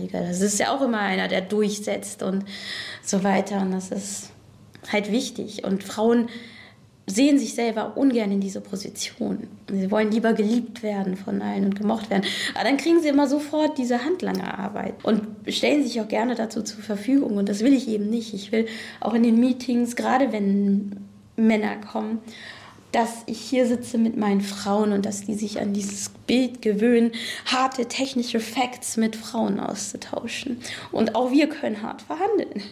Verteidiger. Das ist ja auch immer einer, der durchsetzt und so weiter. Und das ist halt wichtig. Und Frauen sehen sich selber ungern in diese Position. Sie wollen lieber geliebt werden von allen und gemocht werden. Aber dann kriegen sie immer sofort diese Handlangerarbeit und stellen sich auch gerne dazu zur Verfügung. Und das will ich eben nicht. Ich will auch in den Meetings, gerade wenn Männer kommen, dass ich hier sitze mit meinen Frauen und dass die sich an dieses Bild gewöhnen, harte technische Facts mit Frauen auszutauschen. Und auch wir können hart verhandeln.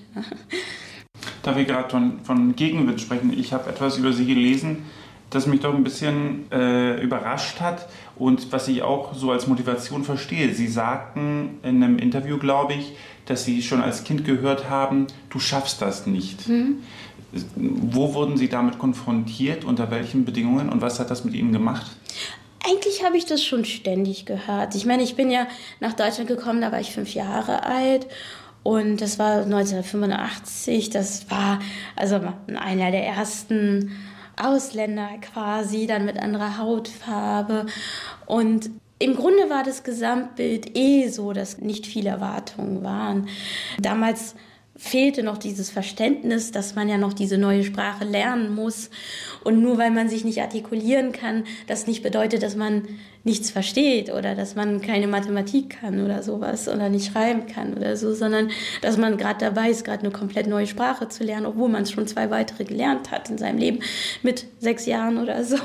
Da wir gerade von Gegenwind sprechen, ich habe etwas über Sie gelesen, das mich doch ein bisschen überrascht hat und was ich auch so als Motivation verstehe. Sie sagten in einem Interview, glaube ich, dass Sie schon als Kind gehört haben, du schaffst das nicht. Wo wurden Sie damit konfrontiert, unter welchen Bedingungen und was hat das mit Ihnen gemacht? Eigentlich habe ich das schon ständig gehört. Ich meine, ich bin ja nach Deutschland gekommen, da war ich 5 Jahre alt. Und das war 1985, das war also einer der ersten Ausländer quasi, dann mit anderer Hautfarbe. Und im Grunde war das Gesamtbild so, dass nicht viele Erwartungen waren. Damals fehlte noch dieses Verständnis, dass man ja noch diese neue Sprache lernen muss. Und nur weil man sich nicht artikulieren kann, das nicht bedeutet, dass man nichts versteht oder dass man keine Mathematik kann oder sowas oder nicht schreiben kann oder so, sondern dass man gerade dabei ist, gerade eine komplett neue Sprache zu lernen, obwohl man schon 2 weitere gelernt hat in seinem Leben mit 6 Jahren oder so.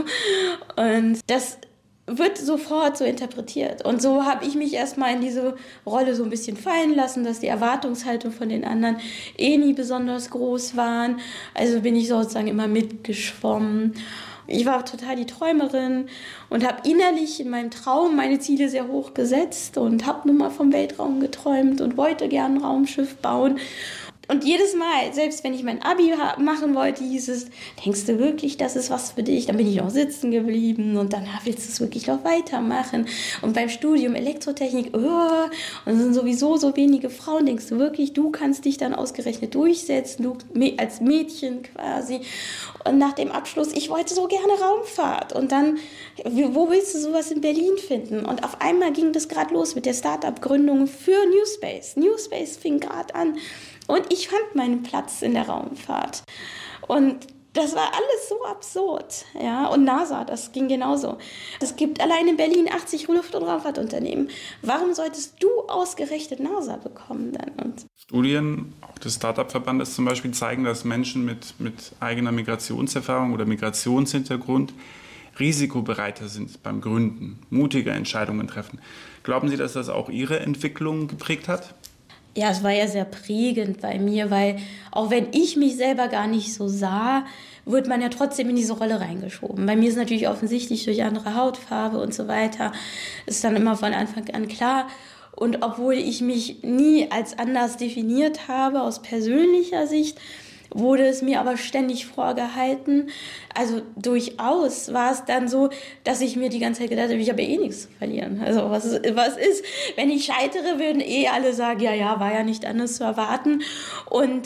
Und das wird sofort so interpretiert. Und so habe ich mich erstmal in diese Rolle so ein bisschen fallen lassen, dass die Erwartungshaltung von den anderen nie besonders groß waren. Also bin ich sozusagen immer mitgeschwommen. Ich war total die Träumerin und habe innerlich in meinem Traum meine Ziele sehr hoch gesetzt und habe nun mal vom Weltraum geträumt und wollte gerne ein Raumschiff bauen. Und jedes Mal, selbst wenn ich mein Abi machen wollte, hieß es, denkst du wirklich, das ist was für dich? Dann bin ich noch sitzen geblieben und dann willst du es wirklich noch weitermachen. Und beim Studium Elektrotechnik, und es sind sowieso so wenige Frauen, denkst du wirklich, du kannst dich dann ausgerechnet durchsetzen, du als Mädchen quasi. Und nach dem Abschluss, ich wollte so gerne Raumfahrt. Und dann, wo willst du sowas in Berlin finden? Und auf einmal ging das gerade los mit der Start-up-Gründung für New Space. New Space fing gerade an. Und ich fand meinen Platz in der Raumfahrt. Und das war alles so absurd. Ja? Und NASA, das ging genauso. Es gibt allein in Berlin 80 Luft- und Raumfahrtunternehmen. Warum solltest du ausgerechnet NASA bekommen dann? Und Studien, auch des Start-up-Verbandes zum Beispiel, zeigen, dass Menschen mit eigener Migrationserfahrung oder Migrationshintergrund risikobereiter sind beim Gründen, mutige Entscheidungen treffen. Glauben Sie, dass das auch Ihre Entwicklung geprägt hat? Ja, es war ja sehr prägend bei mir, weil auch wenn ich mich selber gar nicht so sah, wird man ja trotzdem in diese Rolle reingeschoben. Bei mir ist natürlich offensichtlich durch andere Hautfarbe und so weiter, ist dann immer von Anfang an klar. Und obwohl ich mich nie als anders definiert habe, aus persönlicher Sicht, wurde es mir aber ständig vorgehalten. Also durchaus war es dann so, dass ich mir die ganze Zeit gedacht habe, ich habe nichts zu verlieren. Also was ist, wenn ich scheitere, würden alle sagen, ja, war ja nicht anders zu erwarten. Und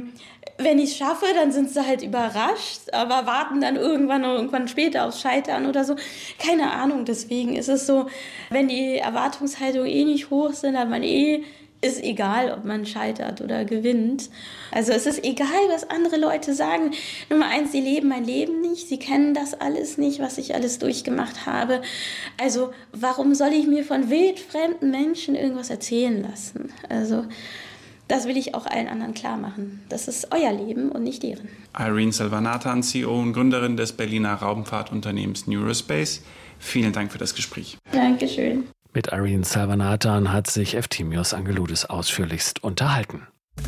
wenn ich es schaffe, dann sind sie halt überrascht, aber warten dann irgendwann später aufs Scheitern oder so. Keine Ahnung, deswegen ist es so, wenn die Erwartungshaltungen nicht hoch sind, hat man ist egal, ob man scheitert oder gewinnt. Also es ist egal, was andere Leute sagen. Nummer 1, sie leben mein Leben nicht, sie kennen das alles nicht, was ich alles durchgemacht habe. Also warum soll ich mir von wildfremden Menschen irgendwas erzählen lassen? Also das will ich auch allen anderen klar machen. Das ist euer Leben und nicht deren. Irene Selvanathan, CEO und Gründerin des Berliner Raumfahrtunternehmens Neurospace. Vielen Dank für das Gespräch. Dankeschön. Mit Irene Selvanathan hat sich Efthymios Angeloudis ausführlichst unterhalten.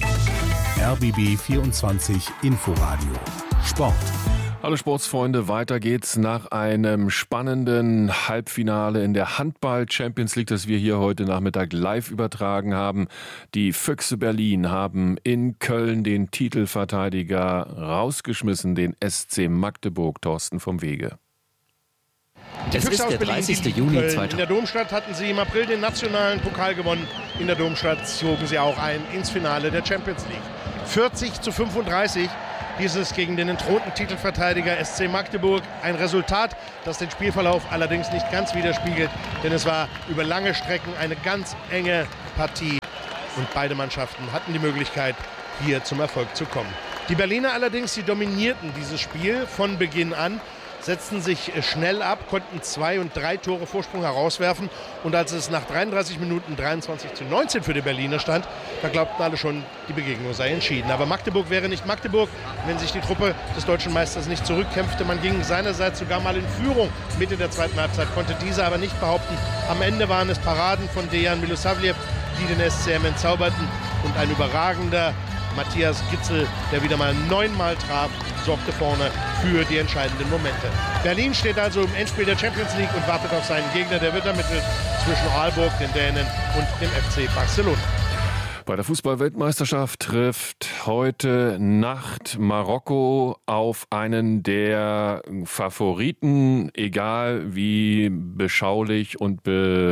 RBB 24 Inforadio Sport. Hallo Sportsfreunde, weiter geht's nach einem spannenden Halbfinale in der Handball-Champions League, das wir hier heute Nachmittag live übertragen haben. Die Füchse Berlin haben in Köln den Titelverteidiger rausgeschmissen, den SC Magdeburg. Thorsten vom Wege. Es ist der 30. Juni 2000. In der Domstadt hatten sie im April den nationalen Pokal gewonnen. In der Domstadt zogen sie auch ein ins Finale der Champions League. 40:35 hieß es gegen den entthronten Titelverteidiger SC Magdeburg. Ein Resultat, das den Spielverlauf allerdings nicht ganz widerspiegelt, denn es war über lange Strecken eine ganz enge Partie. Und beide Mannschaften hatten die Möglichkeit, hier zum Erfolg zu kommen. Die Berliner allerdings, die dominierten dieses Spiel von Beginn an, setzten sich schnell ab, konnten 2 und 3 Tore Vorsprung herauswerfen. Und als es nach 33 Minuten 23:19 für die Berliner stand, da glaubten alle schon, die Begegnung sei entschieden. Aber Magdeburg wäre nicht Magdeburg, wenn sich die Truppe des deutschen Meisters nicht zurückkämpfte. Man ging seinerseits sogar mal in Führung Mitte der zweiten Halbzeit, konnte diese aber nicht behaupten. Am Ende waren es Paraden von Dejan Milosavljev, die den SCM entzauberten. Und ein überragender Matthias Gitzel, der wieder mal 9-mal traf, sorgte vorne für die entscheidenden Momente. Berlin steht also im Endspiel der Champions League und wartet auf seinen Gegner. Der wird ermittelt zwischen Aalborg, den Dänen und dem FC Barcelona. Bei der Fußball-Weltmeisterschaft trifft heute Nacht Marokko auf einen der Favoriten, egal wie beschaulich und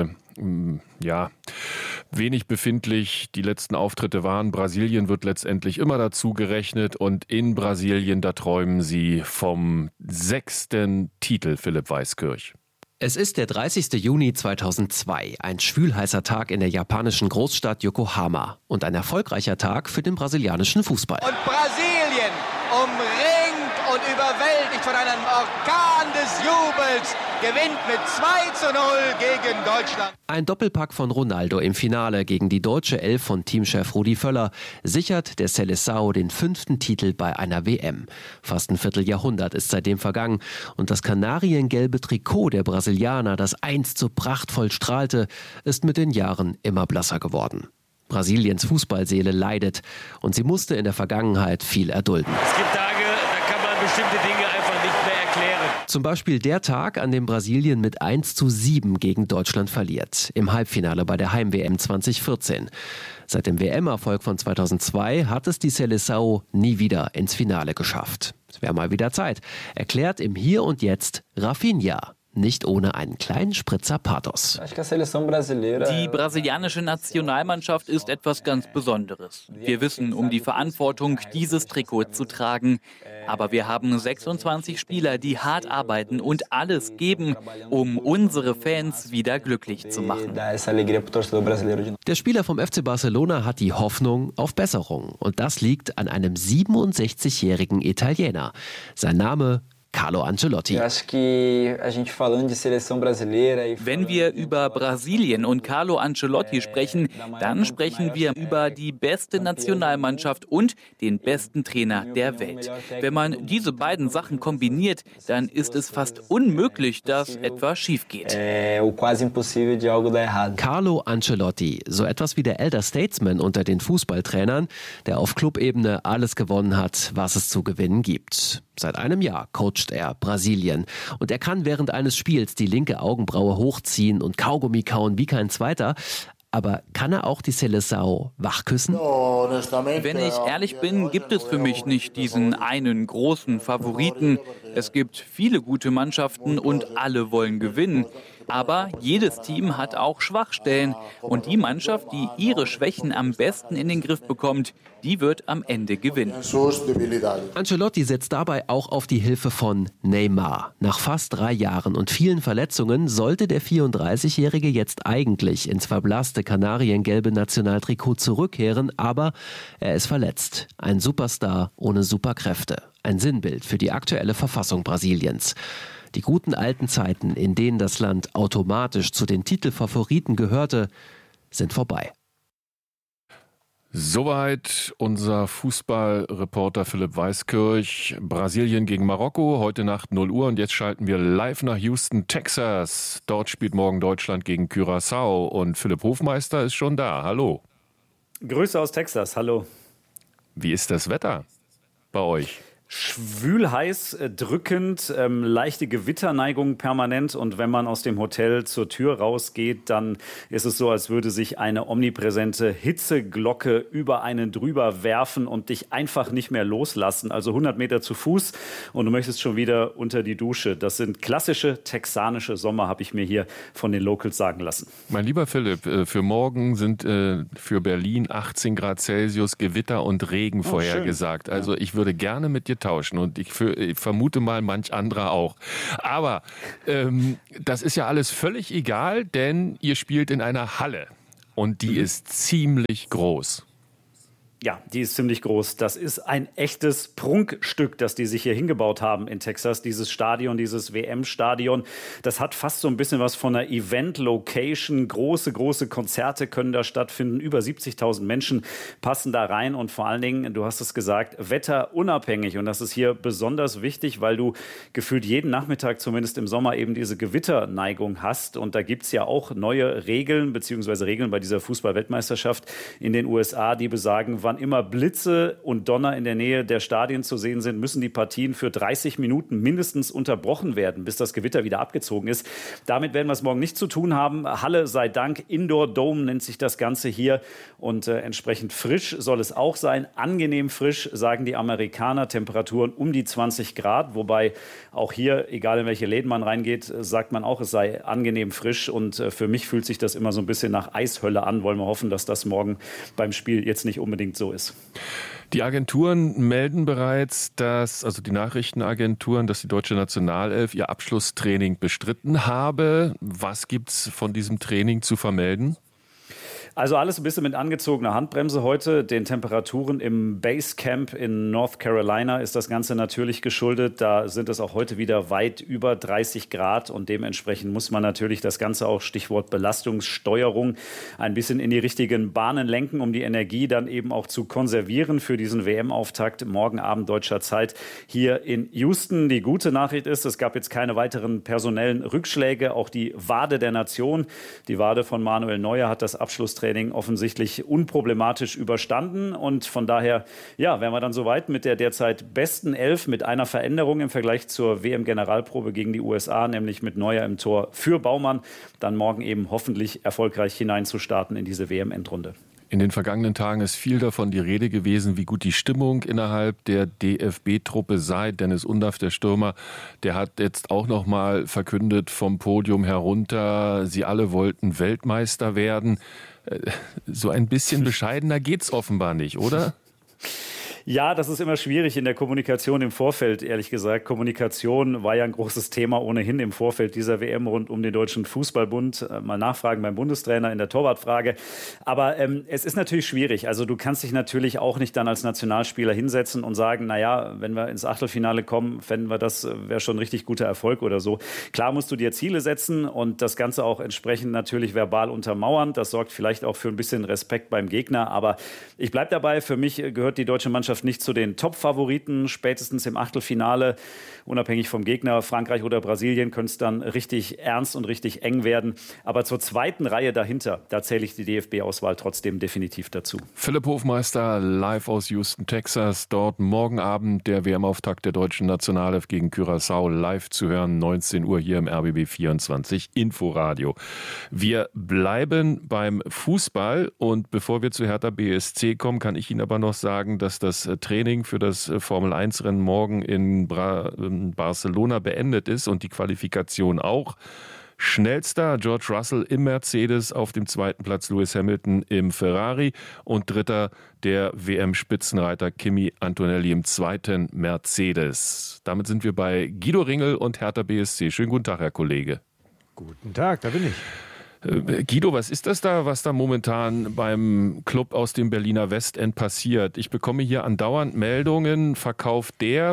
wenig befindlich die letzten Auftritte waren. Brasilien wird letztendlich immer dazu gerechnet und in Brasilien, da träumen sie vom 6. Titel, Philipp Weiskirch. Es ist der 30. Juni 2002, ein schwülheißer Tag in der japanischen Großstadt Yokohama und ein erfolgreicher Tag für den brasilianischen Fußball. Und Brasilien umringt und überwältigt von einem Orkan des Jubels, gewinnt mit 2:0 gegen Deutschland. Ein Doppelpack von Ronaldo im Finale gegen die deutsche Elf von Teamchef Rudi Völler sichert der Seleção den 5. Titel bei einer WM. Fast ein Vierteljahrhundert ist seitdem vergangen und das kanariengelbe Trikot der Brasilianer, das einst so prachtvoll strahlte, ist mit den Jahren immer blasser geworden. Brasiliens Fußballseele leidet und sie musste in der Vergangenheit viel erdulden. Es gibt Tage, da kann man bestimmte Dinge einfach nicht mehr erklären. Zum Beispiel der Tag, an dem Brasilien mit 1:7 gegen Deutschland verliert. Im Halbfinale bei der Heim-WM 2014. Seit dem WM-Erfolg von 2002 hat es die Seleção nie wieder ins Finale geschafft. Es wäre mal wieder Zeit, erklärt im Hier und Jetzt Rafinha. Nicht ohne einen kleinen Spritzer Pathos. Die brasilianische Nationalmannschaft ist etwas ganz Besonderes. Wir wissen um die Verantwortung, dieses Trikot zu tragen. Aber wir haben 26 Spieler, die hart arbeiten und alles geben, um unsere Fans wieder glücklich zu machen. Der Spieler vom FC Barcelona hat die Hoffnung auf Besserung. Und das liegt an einem 67-jährigen Italiener. Sein Name Carlo Ancelotti. Wenn wir über Brasilien und Carlo Ancelotti sprechen, dann sprechen wir über die beste Nationalmannschaft und den besten Trainer der Welt. Wenn man diese beiden Sachen kombiniert, dann ist es fast unmöglich, dass etwas schief geht. Carlo Ancelotti, so etwas wie der Elder Statesman unter den Fußballtrainern, der auf Clubebene alles gewonnen hat, was es zu gewinnen gibt. Seit einem Jahr coacht er Brasilien und er kann während eines Spiels die linke Augenbraue hochziehen und Kaugummi kauen wie kein zweiter. Aber kann er auch die Seleção wachküssen? Wenn ich ehrlich bin, gibt es für mich nicht diesen einen großen Favoriten. Es gibt viele gute Mannschaften und alle wollen gewinnen. Aber jedes Team hat auch Schwachstellen. Und die Mannschaft, die ihre Schwächen am besten in den Griff bekommt, die wird am Ende gewinnen. Ancelotti setzt dabei auch auf die Hilfe von Neymar. Nach fast 3 Jahren und vielen Verletzungen sollte der 34-Jährige jetzt eigentlich ins verblasste kanariengelbe Nationaltrikot zurückkehren, aber er ist verletzt. Ein Superstar ohne Superkräfte. Ein Sinnbild für die aktuelle Verfassung Brasiliens. Die guten alten Zeiten, in denen das Land automatisch zu den Titelfavoriten gehörte, sind vorbei. Soweit unser Fußballreporter Philipp Weiskirch. Brasilien gegen Marokko, heute Nacht 0 Uhr. Und jetzt schalten wir live nach Houston, Texas. Dort spielt morgen Deutschland gegen Curaçao. Und Philipp Hofmeister ist schon da. Hallo. Grüße aus Texas. Hallo. Wie ist das Wetter bei euch? Schwül, heiß, drückend, leichte Gewitterneigung permanent und wenn man aus dem Hotel zur Tür rausgeht, dann ist es so, als würde sich eine omnipräsente Hitzeglocke über einen drüber werfen und dich einfach nicht mehr loslassen. Also 100 Meter zu Fuß und du möchtest schon wieder unter die Dusche. Das sind klassische texanische Sommer, habe ich mir hier von den Locals sagen lassen. Mein lieber Philipp, für morgen sind für Berlin 18 Grad Celsius, Gewitter und Regen vorhergesagt. Also ich würde gerne mit dir tauschen und ich vermute mal manch anderer auch. Aber das ist ja alles völlig egal, denn ihr spielt in einer Halle. Und die ist ziemlich groß. Ja, die ist ziemlich groß. Das ist ein echtes Prunkstück, das die sich hier hingebaut haben in Texas. Dieses Stadion, dieses WM-Stadion, das hat fast so ein bisschen was von einer Event-Location. Große Konzerte können da stattfinden. Über 70.000 Menschen passen da rein. Und vor allen Dingen, du hast es gesagt, wetterunabhängig. Und das ist hier besonders wichtig, weil du gefühlt jeden Nachmittag, zumindest im Sommer, eben diese Gewitterneigung hast. Und da gibt es ja auch neue Regeln, beziehungsweise Regeln bei dieser Fußball-Weltmeisterschaft in den USA, die besagen, wann immer Blitze und Donner in der Nähe der Stadien zu sehen sind, müssen die Partien für 30 Minuten mindestens unterbrochen werden, bis das Gewitter wieder abgezogen ist. Damit werden wir es morgen nicht zu tun haben. Halle sei Dank, Indoor Dome nennt sich das Ganze hier und entsprechend frisch soll es auch sein. Angenehm frisch, sagen die Amerikaner, Temperaturen um die 20 Grad, wobei auch hier, egal in welche Läden man reingeht, sagt man auch, es sei angenehm frisch und für mich fühlt sich das immer so ein bisschen nach Eishölle an. Wollen wir hoffen, dass das morgen beim Spiel jetzt nicht unbedingt so ist. Die Agenturen melden bereits, also die Nachrichtenagenturen, dass die deutsche Nationalelf ihr Abschlusstraining bestritten habe. Was gibt's von diesem Training zu vermelden? Also alles ein bisschen mit angezogener Handbremse heute. Den Temperaturen im Basecamp in North Carolina ist das Ganze natürlich geschuldet. Da sind es auch heute wieder weit über 30 Grad und dementsprechend muss man natürlich das Ganze auch, Stichwort Belastungssteuerung, ein bisschen in die richtigen Bahnen lenken, um die Energie dann eben auch zu konservieren für diesen WM-Auftakt morgen Abend deutscher Zeit hier in Houston. Die gute Nachricht ist, es gab jetzt keine weiteren personellen Rückschläge. Auch die Wade der Nation, die Wade von Manuel Neuer, hat das Abschlusstraining offensichtlich unproblematisch überstanden und von daher, ja, wären wir dann soweit mit der derzeit besten Elf mit einer Veränderung im Vergleich zur WM-Generalprobe gegen die USA, nämlich mit Neuer im Tor für Baumann, dann morgen eben hoffentlich erfolgreich hineinzustarten in diese WM-Endrunde. In den vergangenen Tagen ist viel davon die Rede gewesen, wie gut die Stimmung innerhalb der DFB-Truppe sei. Dennis Undaff, der Stürmer, der hat jetzt auch noch mal verkündet vom Podium herunter, sie alle wollten Weltmeister werden. So ein bisschen bescheidener geht's offenbar nicht, oder? Ja, das ist immer schwierig in der Kommunikation im Vorfeld, ehrlich gesagt. Kommunikation war ja ein großes Thema ohnehin im Vorfeld dieser WM rund um den Deutschen Fußballbund. Mal nachfragen beim Bundestrainer in der Torwartfrage. Aber es ist natürlich schwierig. Also du kannst dich natürlich auch nicht dann als Nationalspieler hinsetzen und sagen, naja, wenn wir ins Achtelfinale kommen, fänden wir das, wäre schon ein richtig guter Erfolg oder so. Klar musst du dir Ziele setzen und das Ganze auch entsprechend natürlich verbal untermauern. Das sorgt vielleicht auch für ein bisschen Respekt beim Gegner. Aber ich bleibe dabei, für mich gehört die deutsche Mannschaft nicht zu den Top-Favoriten. Spätestens im Achtelfinale, unabhängig vom Gegner, Frankreich oder Brasilien, könnte es dann richtig ernst und richtig eng werden. Aber zur zweiten Reihe dahinter, da zähle ich die DFB-Auswahl trotzdem definitiv dazu. Philipp Hofmeister live aus Houston, Texas. Dort morgen Abend der WM-Auftakt der deutschen Nationalelf gegen Curaçao live zu hören, 19 Uhr hier im RBB 24 Inforadio. Wir bleiben beim Fußball und bevor wir zu Hertha BSC kommen, kann ich Ihnen aber noch sagen, dass das Training für das Formel-1-Rennen morgen in Barcelona beendet ist und die Qualifikation auch. Schnellster George Russell im Mercedes, auf dem zweiten Platz Lewis Hamilton im Ferrari und dritter der WM-Spitzenreiter Kimi Antonelli im zweiten Mercedes. Damit sind wir bei Guido Ringel und Hertha BSC. Schönen guten Tag, Herr Kollege. Guten Tag, da bin ich. Guido, was ist das da, was da momentan beim Club aus dem Berliner Westend passiert? Ich bekomme hier andauernd Meldungen, verkauft der,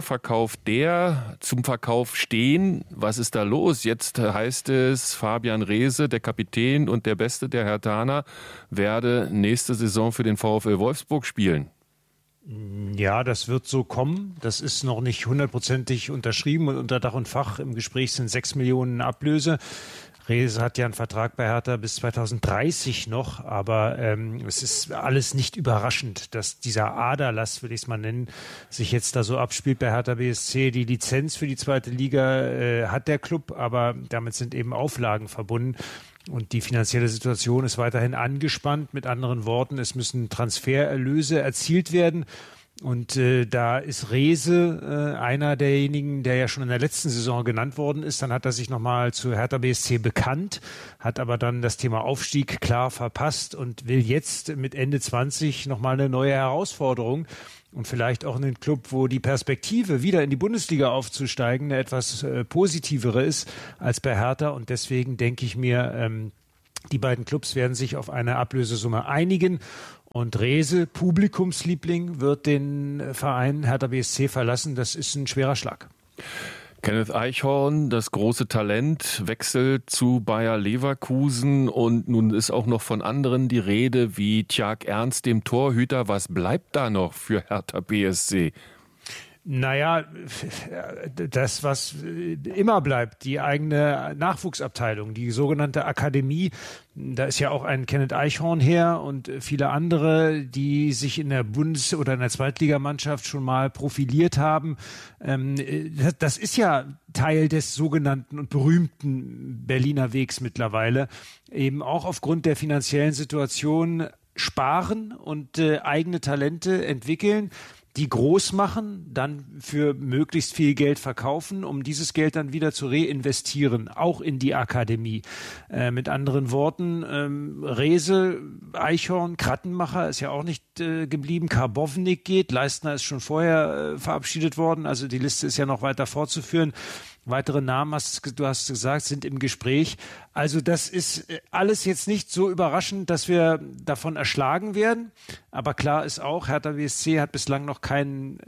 zum Verkauf stehen. Was ist da los? Jetzt heißt es, Fabian Reese, der Kapitän und der Beste der Herthaner, werde nächste Saison für den VfL Wolfsburg spielen. Ja, das wird so kommen. Das ist noch nicht hundertprozentig unterschrieben und unter Dach und Fach. Im Gespräch sind 6 Millionen Ablöse. Reese hat ja einen Vertrag bei Hertha bis 2030 noch, aber es ist alles nicht überraschend, dass dieser Aderlass, will ich es mal nennen, sich jetzt da so abspielt bei Hertha BSC. Die Lizenz für die zweite Liga hat der Club, aber damit sind eben Auflagen verbunden. Und die finanzielle Situation ist weiterhin angespannt. Mit anderen Worten, es müssen Transfererlöse erzielt werden. Und da ist Reese einer derjenigen, der ja schon in der letzten Saison genannt worden ist. Dann hat er sich nochmal zu Hertha BSC bekannt, hat aber dann das Thema Aufstieg klar verpasst und will jetzt mit Ende 20 nochmal eine neue Herausforderung. Und vielleicht auch einen Club, wo die Perspektive, wieder in die Bundesliga aufzusteigen, eine etwas positivere ist als bei Hertha. Und deswegen denke ich mir, Die beiden Clubs werden sich auf eine Ablösesumme einigen. Und Rehse, Publikumsliebling, wird den Verein Hertha BSC verlassen. Das ist ein schwerer Schlag. Kenneth Eichhorn, das große Talent, wechselt zu Bayer Leverkusen und nun ist auch noch von anderen die Rede wie Tjark Ernst, dem Torhüter. Was bleibt da noch für Hertha BSC? Naja, das, was immer bleibt, die eigene Nachwuchsabteilung, die sogenannte Akademie. Da ist ja auch ein Kenneth Eichhorn her und viele andere, die sich in der Bundes- oder in der Zweitligamannschaft schon mal profiliert haben. Das ist ja Teil des sogenannten und berühmten Berliner Wegs mittlerweile. Eben auch aufgrund der finanziellen Situation sparen und eigene Talente entwickeln, die groß machen, dann für möglichst viel Geld verkaufen, um dieses Geld dann wieder zu reinvestieren, auch in die Akademie. Mit anderen Worten, Rehse, Eichhorn, Krattenmacher ist ja auch nicht geblieben, Karbownik geht, Leistner ist schon vorher verabschiedet worden, also die Liste ist ja noch weiter fortzuführen. Weitere Namen, du hast gesagt, sind im Gespräch. Also das ist alles jetzt nicht so überraschend, dass wir davon erschlagen werden. Aber klar ist auch, Hertha BSC hat bislang noch keinen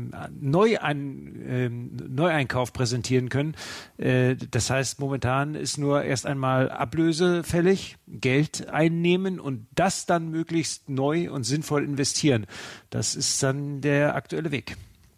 Neueinkauf präsentieren können. Das heißt, momentan ist nur erst einmal Ablöse fällig, Geld einnehmen und das dann möglichst neu und sinnvoll investieren. Das ist dann der aktuelle Weg.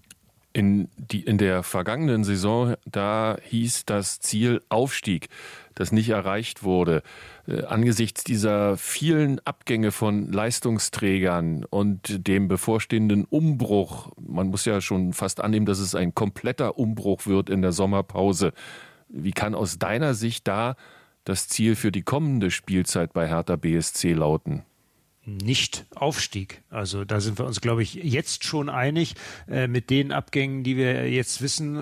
In der vergangenen Saison, da hieß das Ziel Aufstieg, das nicht erreicht wurde. Angesichts dieser vielen Abgänge von Leistungsträgern und dem bevorstehenden Umbruch, man muss ja schon fast annehmen, dass es ein kompletter Umbruch wird in der Sommerpause. Wie kann aus deiner Sicht da das Ziel für die kommende Spielzeit bei Hertha BSC lauten? Nicht Aufstieg. Also da sind wir uns, glaube ich, jetzt schon einig mit den Abgängen, die wir jetzt wissen,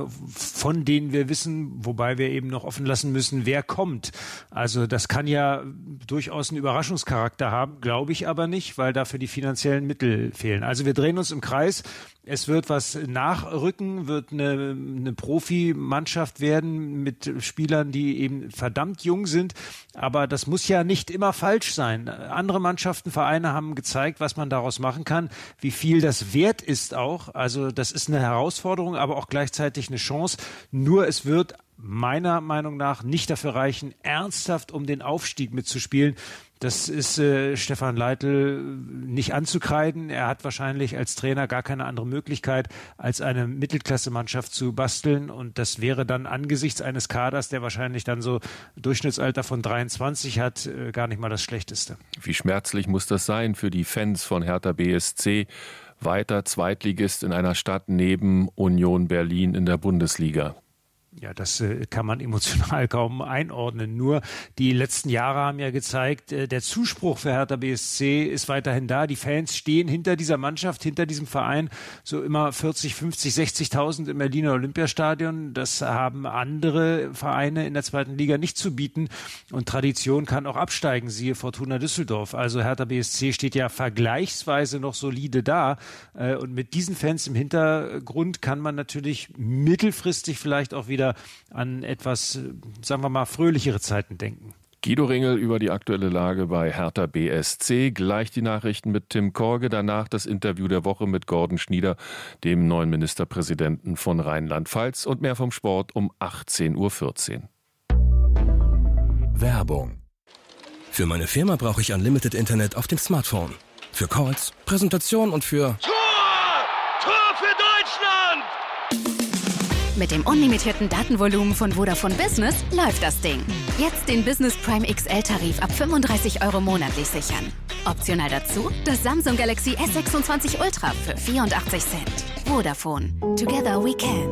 von denen wir wissen, wobei wir eben noch offen lassen müssen, wer kommt. Also das kann ja durchaus einen Überraschungscharakter haben, glaube ich aber nicht, weil dafür die finanziellen Mittel fehlen. Also wir drehen uns im Kreis. Es wird was nachrücken, wird eine Profimannschaft werden mit Spielern, die eben verdammt jung sind. Aber das muss ja nicht immer falsch sein. Andere Mannschaften, Vereine haben gezeigt, was man daraus machen kann, wie viel das wert ist auch. Also das ist eine Herausforderung, aber auch gleichzeitig eine Chance. Nur es wird meiner Meinung nach nicht dafür reichen, ernsthaft um den Aufstieg mitzuspielen. Das ist Stefan Leitl nicht anzukreiden. Er hat wahrscheinlich als Trainer gar keine andere Möglichkeit, als eine Mittelklasse-Mannschaft zu basteln. Und das wäre dann angesichts eines Kaders, der wahrscheinlich dann so Durchschnittsalter von 23 hat, gar nicht mal das Schlechteste. Wie schmerzlich muss das sein für die Fans von Hertha BSC? Weiter Zweitligist in einer Stadt neben Union Berlin in der Bundesliga. Ja, das kann man emotional kaum einordnen. Nur die letzten Jahre haben ja gezeigt, der Zuspruch für Hertha BSC ist weiterhin da. Die Fans stehen hinter dieser Mannschaft, hinter diesem Verein. So immer 40, 50, 60.000 im Berliner Olympiastadion. Das haben andere Vereine in der zweiten Liga nicht zu bieten. Und Tradition kann auch absteigen, siehe Fortuna Düsseldorf. Also Hertha BSC steht ja vergleichsweise noch solide da. Und mit diesen Fans im Hintergrund kann man natürlich mittelfristig vielleicht auch wieder an etwas, sagen wir mal, fröhlichere Zeiten denken. Guido Ringel über die aktuelle Lage bei Hertha BSC. Gleich die Nachrichten mit Tim Korge. Danach das Interview der Woche mit Gordon Schnieder, dem neuen Ministerpräsidenten von Rheinland-Pfalz. Und mehr vom Sport um 18.14 Uhr. Werbung. Für meine Firma brauche ich Unlimited Internet auf dem Smartphone. Für Calls, Präsentation und für... Tor für Deutschland! Mit dem unlimitierten Datenvolumen von Vodafone Business läuft das Ding. Jetzt den Business Prime XL-Tarif ab 35 € monatlich sichern. Optional dazu das Samsung Galaxy S26 Ultra für 84 Cent. Vodafone. Together we can.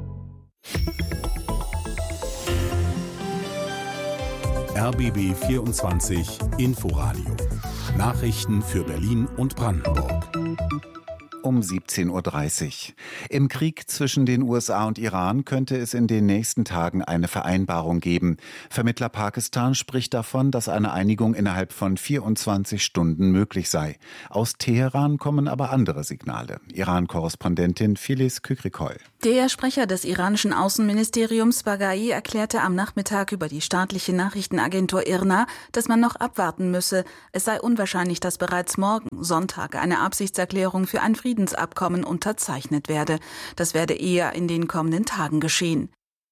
RBB 24 Inforadio. Nachrichten für Berlin und Brandenburg. um 17:30 Uhr. Im Krieg zwischen den USA und Iran könnte es in den nächsten Tagen eine Vereinbarung geben. Vermittler Pakistan spricht davon, dass eine Einigung innerhalb von 24 Stunden möglich sei. Aus Teheran kommen aber andere Signale. Iran-Korrespondentin Filiz Kükrikol. Der Sprecher des iranischen Außenministeriums Baghai erklärte am Nachmittag über die staatliche Nachrichtenagentur IRNA, dass man noch abwarten müsse. Es sei unwahrscheinlich, dass bereits morgen, Sonntag, eine Absichtserklärung für ein Friedensabkommen unterzeichnet werde. Das werde eher in den kommenden Tagen geschehen.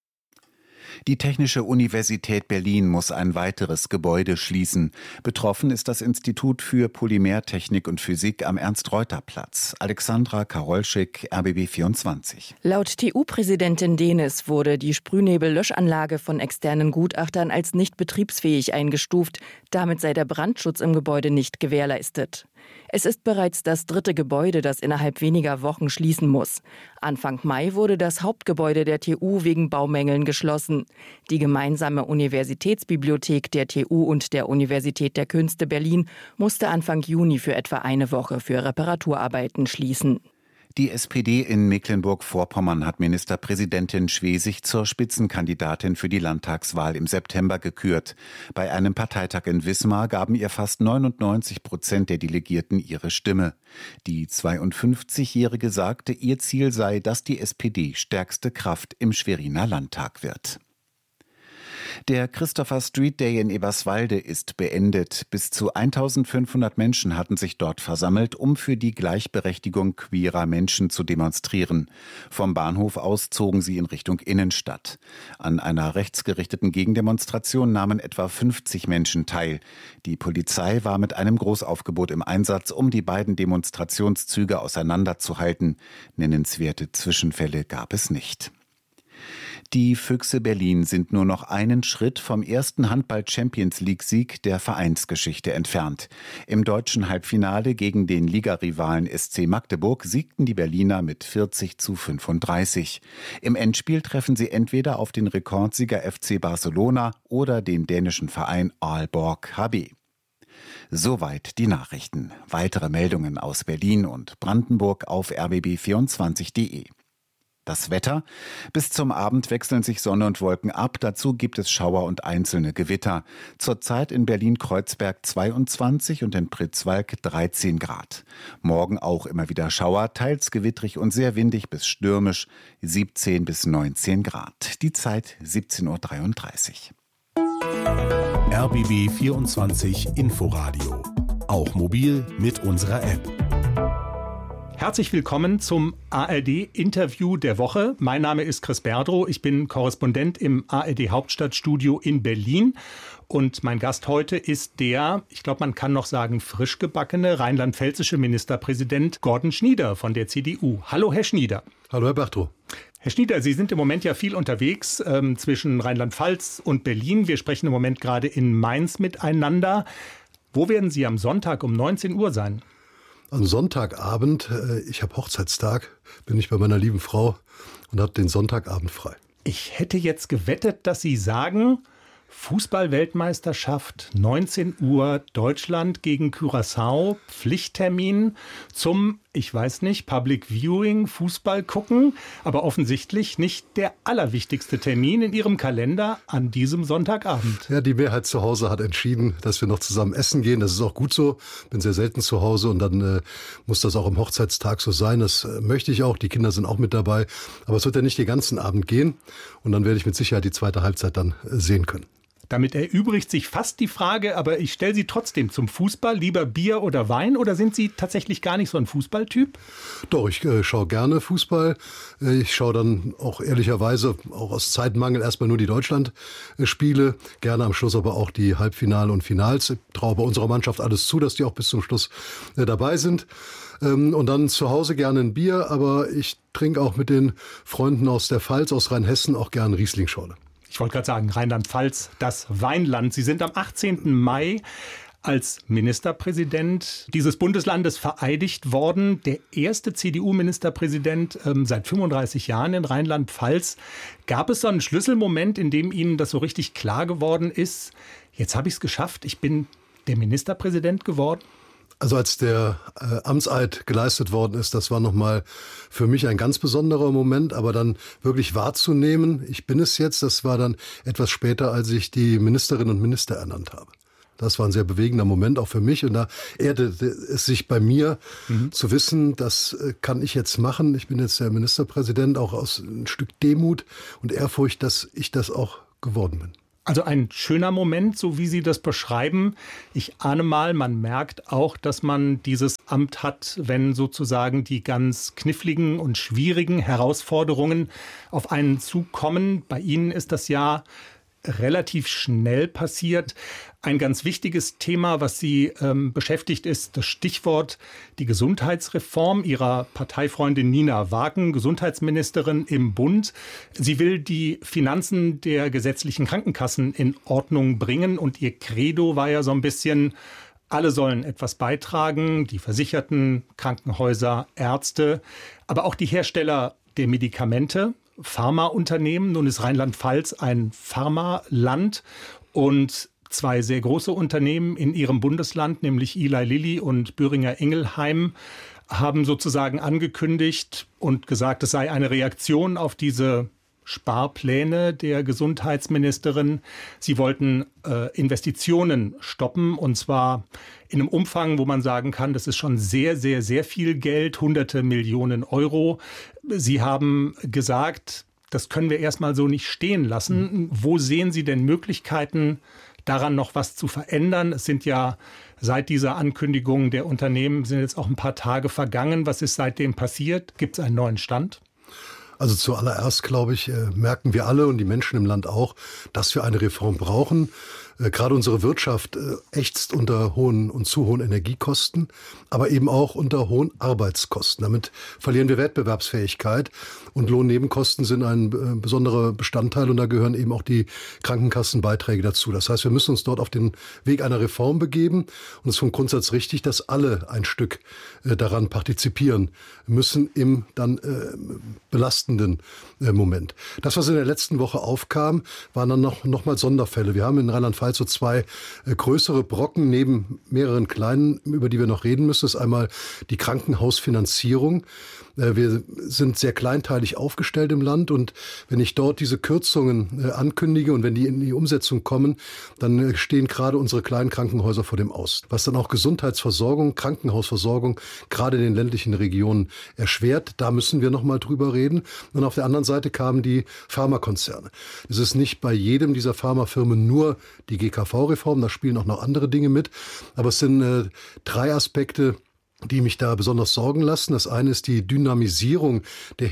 Die Technische Universität Berlin muss ein weiteres Gebäude schließen. Betroffen ist das Institut für Polymertechnik und Physik am Ernst-Reuter-Platz. Alexandra Karolschik, RBB 24. Laut TU-Präsidentin Denis wurde die Sprühnebel-Löschanlage von externen Gutachtern als nicht betriebsfähig eingestuft. Damit sei der Brandschutz im Gebäude nicht gewährleistet. Es ist bereits das 3. Gebäude, das innerhalb weniger Wochen schließen muss. Anfang Mai wurde das Hauptgebäude der TU wegen Baumängeln geschlossen. Die gemeinsame Universitätsbibliothek der TU und der Universität der Künste Berlin musste Anfang Juni für etwa eine Woche für Reparaturarbeiten schließen. Die SPD in Mecklenburg-Vorpommern hat Ministerpräsidentin Schwesig zur Spitzenkandidatin für die Landtagswahl im September gekürt. Bei einem Parteitag in Wismar gaben ihr fast 99% der Delegierten ihre Stimme. Die 52-Jährige sagte, ihr Ziel sei, dass die SPD stärkste Kraft im Schweriner Landtag wird. Der Christopher Street Day in Eberswalde ist beendet. Bis zu 1500 Menschen hatten sich dort versammelt, um für die Gleichberechtigung queerer Menschen zu demonstrieren. Vom Bahnhof aus zogen sie in Richtung Innenstadt. An einer rechtsgerichteten Gegendemonstration nahmen etwa 50 Menschen teil. Die Polizei war mit einem Großaufgebot im Einsatz, um die beiden Demonstrationszüge auseinanderzuhalten. Nennenswerte Zwischenfälle gab es nicht. Die Füchse Berlin sind nur noch einen Schritt vom ersten Handball-Champions-League-Sieg der Vereinsgeschichte entfernt. Im deutschen Halbfinale gegen den Ligarivalen SC Magdeburg siegten die Berliner mit 40:35. Im Endspiel treffen sie entweder auf den Rekordsieger FC Barcelona oder den dänischen Verein Aalborg HB. Soweit die Nachrichten. Weitere Meldungen aus Berlin und Brandenburg auf rbb24.de. Das Wetter. Bis zum Abend wechseln sich Sonne und Wolken ab. Dazu gibt es Schauer und einzelne Gewitter. Zurzeit in Berlin-Kreuzberg 22 und in Pritzwalk 13 Grad. Morgen auch immer wieder Schauer, teils gewittrig und sehr windig bis stürmisch, 17 bis 19 Grad. Die Zeit 17:33 Uhr. RBB 24 Inforadio. Auch mobil mit unserer App. Herzlich willkommen zum ARD-Interview der Woche. Mein Name ist Chris Berdrow. Ich bin Korrespondent im ARD-Hauptstadtstudio in Berlin. Und mein Gast heute ist der, ich glaube, man kann noch sagen, frisch gebackene rheinland-pfälzische Ministerpräsident Gordon Schnieder von der CDU. Hallo, Herr Schnieder. Hallo, Herr Berdrow. Herr Schnieder, Sie sind im Moment ja viel unterwegs zwischen Rheinland-Pfalz und Berlin. Wir sprechen im Moment gerade in Mainz miteinander. Wo werden Sie am Sonntag um 19 Uhr sein? Am Sonntagabend, ich habe Hochzeitstag, bin ich bei meiner lieben Frau und habe den Sonntagabend frei. Ich hätte jetzt gewettet, dass Sie sagen, Fußball-Weltmeisterschaft, 19 Uhr, Deutschland gegen Curaçao, Pflichttermin zum, ich weiß nicht, Public Viewing, Fußball gucken, aber offensichtlich nicht der allerwichtigste Termin in Ihrem Kalender an diesem Sonntagabend. Ja, die Mehrheit zu Hause hat entschieden, dass wir noch zusammen essen gehen. Das ist auch gut so. Bin sehr selten zu Hause und dann muss das auch am Hochzeitstag so sein. Das möchte ich auch. Die Kinder sind auch mit dabei. Aber es wird ja nicht den ganzen Abend gehen und dann werde ich mit Sicherheit die zweite Halbzeit dann sehen können. Damit erübrigt sich fast die Frage, aber ich stelle Sie trotzdem zum Fußball. Lieber Bier oder Wein, oder sind Sie tatsächlich gar nicht so ein Fußballtyp? Doch, ich schaue gerne Fußball. Ich schaue dann auch ehrlicherweise, auch aus Zeitmangel, erstmal nur die Deutschland-Spiele. Gerne am Schluss aber auch die Halbfinale und Finals. Ich traue bei unserer Mannschaft alles zu, dass die auch bis zum Schluss dabei sind. Und dann zu Hause gerne ein Bier, aber ich trinke auch mit den Freunden aus der Pfalz, aus Rheinhessen, auch gerne Riesling-Schorle. Ich wollte gerade sagen, Rheinland-Pfalz, das Weinland. Sie sind am 18. Mai als Ministerpräsident dieses Bundeslandes vereidigt worden. Der erste CDU-Ministerpräsident seit 35 Jahren in Rheinland-Pfalz. Gab es so einen Schlüsselmoment, in dem Ihnen das so richtig klar geworden ist? Jetzt habe ich es geschafft, ich bin der Ministerpräsident geworden? Also als der Amtseid geleistet worden ist, das war nochmal für mich ein ganz besonderer Moment, aber dann wirklich wahrzunehmen, ich bin es jetzt, das war dann etwas später, als ich die Ministerinnen und Minister ernannt habe. Das war ein sehr bewegender Moment auch für mich und da erdete es sich bei mir zu wissen, das kann ich jetzt machen. Ich bin jetzt der Ministerpräsident, auch aus ein Stück Demut und Ehrfurcht, dass ich das auch geworden bin. Also ein schöner Moment, so wie Sie das beschreiben. Ich ahne mal, man merkt auch, dass man dieses Amt hat, wenn sozusagen die ganz kniffligen und schwierigen Herausforderungen auf einen zukommen. Bei Ihnen ist das ja relativ schnell passiert. Ein ganz wichtiges Thema, was Sie beschäftigt, ist das Stichwort die Gesundheitsreform Ihrer Parteifreundin Nina Wagen, Gesundheitsministerin im Bund. Sie will die Finanzen der gesetzlichen Krankenkassen in Ordnung bringen und ihr Credo war ja so ein bisschen, alle sollen etwas beitragen, die Versicherten, Krankenhäuser, Ärzte, aber auch die Hersteller der Medikamente, Pharmaunternehmen. Nun ist Rheinland-Pfalz ein Pharmaland und zwei sehr große Unternehmen in ihrem Bundesland, nämlich Eli Lilly und Boehringer Ingelheim, haben sozusagen angekündigt und gesagt, es sei eine Reaktion auf diese Sparpläne der Gesundheitsministerin. Sie wollten Investitionen stoppen und zwar in einem Umfang, wo man sagen kann, das ist schon sehr, sehr, sehr viel Geld, hunderte Millionen Euro. Sie haben gesagt, das können wir erstmal so nicht stehen lassen. Wo sehen Sie denn Möglichkeiten, daran noch was zu verändern? Es sind ja seit dieser Ankündigung der Unternehmen sind jetzt auch ein paar Tage vergangen. Was ist seitdem passiert? Gibt es einen neuen Stand? Also zuallererst, glaube ich, merken wir alle und die Menschen im Land auch, dass wir eine Reform brauchen. Gerade unsere Wirtschaft ächzt unter hohen und zu hohen Energiekosten, aber eben auch unter hohen Arbeitskosten. Damit verlieren wir Wettbewerbsfähigkeit und Lohnnebenkosten sind ein besonderer Bestandteil und da gehören eben auch die Krankenkassenbeiträge dazu. Das heißt, wir müssen uns dort auf den Weg einer Reform begeben und es ist vom Grundsatz richtig, dass alle ein Stück daran partizipieren müssen im dann belastenden Moment. Das, was in der letzten Woche aufkam, waren dann noch mal Sonderfälle. Wir haben in Rheinland-Pfalz so zwei größere Brocken neben mehreren kleinen, über die wir noch reden müssen. Das ist einmal die Krankenhausfinanzierung. Wir sind sehr kleinteilig aufgestellt im Land und wenn ich dort diese Kürzungen ankündige und wenn die in die Umsetzung kommen, dann stehen gerade unsere kleinen Krankenhäuser vor dem Aus. Was dann auch Gesundheitsversorgung, Krankenhausversorgung gerade in den ländlichen Regionen erschwert, da müssen wir noch mal drüber reden. Und auf der anderen Seite kamen die Pharmakonzerne. Es ist nicht bei jedem dieser Pharmafirmen nur die GKV-Reform, da spielen auch noch andere Dinge mit, aber es sind drei Aspekte, die mich da besonders sorgen lassen. Das eine ist die Dynamisierung der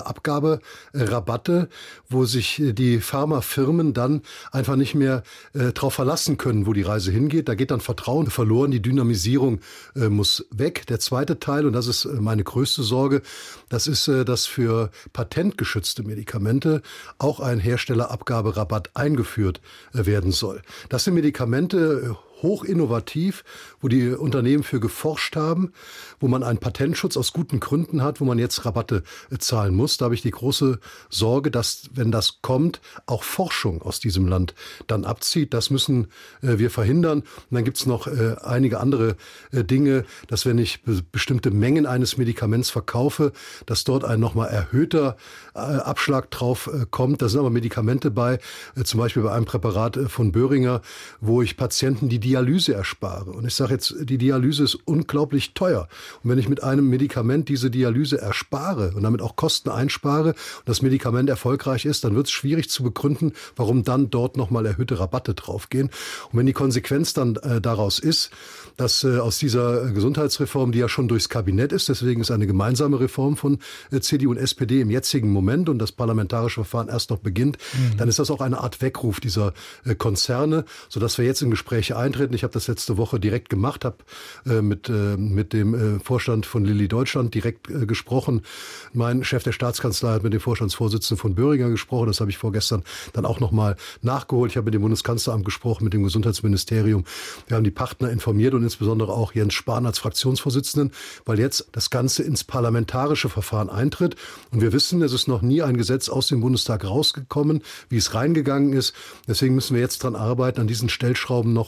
Herstellerabgaberabatte, wo sich die Pharmafirmen dann einfach nicht mehr darauf verlassen können, wo die Reise hingeht. Da geht dann Vertrauen verloren. Die Dynamisierung muss weg. Der zweite Teil, und das ist meine größte Sorge, das ist, dass für patentgeschützte Medikamente auch ein Herstellerabgaberabatt eingeführt werden soll. Das sind Medikamente, hochinnovativ, wo die Unternehmen für geforscht haben, wo man einen Patentschutz aus guten Gründen hat, wo man jetzt Rabatte zahlen muss. Da habe ich die große Sorge, dass, wenn das kommt, auch Forschung aus diesem Land dann abzieht. Das müssen wir verhindern. Und dann gibt es noch einige andere Dinge, dass wenn ich bestimmte Mengen eines Medikaments verkaufe, dass dort ein nochmal erhöhter Abschlag drauf kommt. Da sind aber Medikamente bei, zum Beispiel bei einem Präparat von Boehringer, wo ich Patienten die Dialyse erspare. Und ich sage jetzt, die Dialyse ist unglaublich teuer. Und wenn ich mit einem Medikament diese Dialyse erspare und damit auch Kosten einspare und das Medikament erfolgreich ist, dann wird es schwierig zu begründen, warum dann dort nochmal erhöhte Rabatte draufgehen. Und wenn die Konsequenz dann daraus ist, dass aus dieser Gesundheitsreform, die ja schon durchs Kabinett ist, deswegen ist eine gemeinsame Reform von CDU und SPD im jetzigen Moment und das parlamentarische Verfahren erst noch beginnt, dann ist das auch eine Art Weckruf dieser Konzerne, sodass wir jetzt in Gespräche eintreten. Ich habe das letzte Woche direkt gemacht, habe mit dem Vorstand von Lilly Deutschland direkt gesprochen. Mein Chef der Staatskanzlei hat mit dem Vorstandsvorsitzenden von Boehringer gesprochen. Das habe ich vorgestern dann auch nochmal nachgeholt. Ich habe mit dem Bundeskanzleramt gesprochen, mit dem Gesundheitsministerium. Wir haben die Partner informiert und insbesondere auch Jens Spahn als Fraktionsvorsitzenden, weil jetzt das Ganze ins parlamentarische Verfahren eintritt. Und wir wissen, es ist noch nie ein Gesetz aus dem Bundestag rausgekommen, wie es reingegangen ist. Deswegen müssen wir jetzt dran arbeiten, an diesen Stellschrauben noch